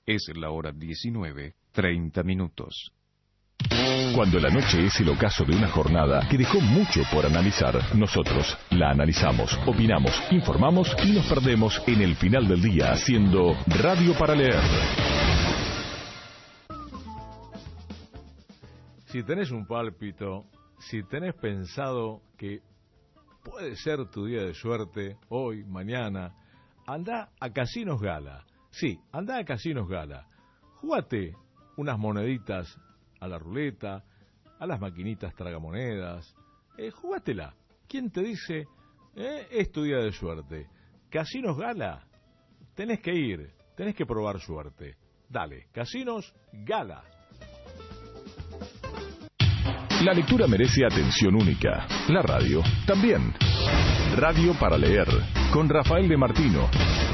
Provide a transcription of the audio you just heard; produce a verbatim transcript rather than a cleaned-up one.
Es la hora diecinueve, treinta minutos. Cuando la noche es el ocaso de una jornada que dejó mucho por analizar, nosotros la analizamos, opinamos, informamos y nos perdemos en el final del día haciendo Radio para Leer. Si tenés un pálpito, si tenés pensado que puede ser tu día de suerte, hoy, mañana, andá a Casinos Gala. Sí, andá a Casinos Gala. Jugate unas moneditas a la ruleta, a las maquinitas tragamonedas. Eh, jugátela. ¿Quién te dice eh, es tu día de suerte? Casinos Gala. Tenés que ir, tenés que probar suerte. Dale, Casinos Gala. La lectura merece atención única. La radio también. Radio para Leer, con Rafael de Martino.